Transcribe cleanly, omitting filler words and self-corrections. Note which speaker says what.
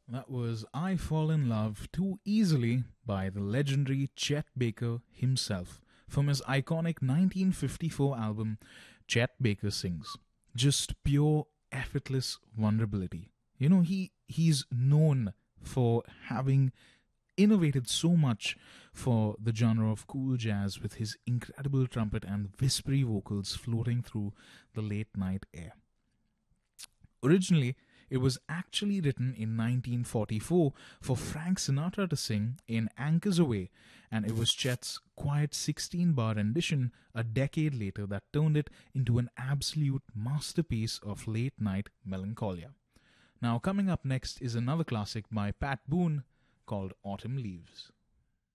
Speaker 1: That was I Fall in Love Too Easily by the legendary Chet Baker himself. From his iconic 1954 album, Chet Baker Sings. Just pure, effortless vulnerability. He's known for having innovated so much for the genre of cool jazz with his incredible trumpet and whispery vocals floating through the late night air. Originally, it was actually written in 1944 for Frank Sinatra to sing in Anchors Away, and it was Chet's quiet 16-bar rendition a decade later that turned it into an absolute masterpiece of late night melancholia. Now, coming up next is another classic by Pat Boone called Autumn Leaves.